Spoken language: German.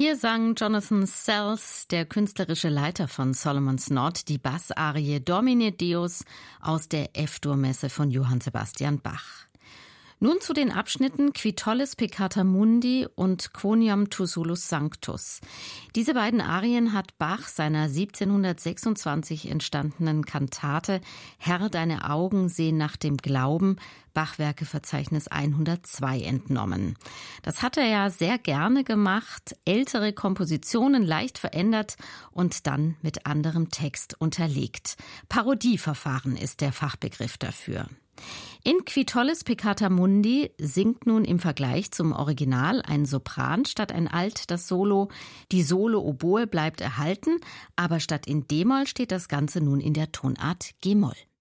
Hier sang Jonathan Sells, der künstlerische Leiter von Solomon's Knot, die Bassarie Domine Deus aus der F-Dur-Messe von Johann Sebastian Bach. Nun zu den Abschnitten Qui tollis peccata mundi und Quoniam tu solus sanctus. Diese beiden Arien hat Bach seiner 1726 entstandenen Kantate Herr, deine Augen sehen nach dem Glauben, Bachwerkeverzeichnis 102 entnommen. Das hat er ja sehr gerne gemacht, ältere Kompositionen leicht verändert und dann mit anderem Text unterlegt. Parodieverfahren ist der Fachbegriff dafür. In Qui tollis peccata mundi singt nun im Vergleich zum Original ein Sopran statt ein Alt das Solo. Die Solo-Oboe bleibt erhalten, aber statt in D-Moll steht das Ganze nun in der Tonart G-Moll.